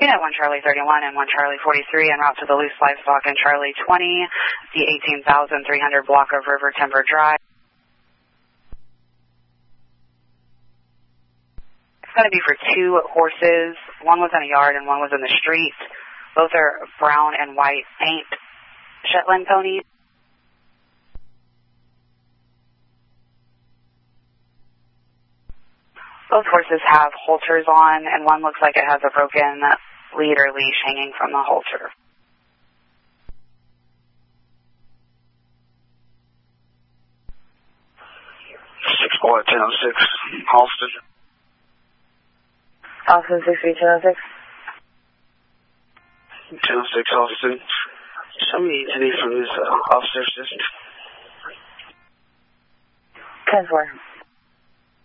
Unit 1 Charlie 31 and 1 Charlie 43 en route to the loose livestock in Charlie 20, the 18,300 block of River Timber Drive. It's going to be for 2 horses. One was in a yard and one was in the street. Both are brown and white paint Shetland ponies. Both horses have halters on, and one looks like it has a broken lead or leash hanging from the halter. Boy, 1006, Halsted. Austin 631006. 1006, Halsted. Show me ETD from this officer assistant. 10-4.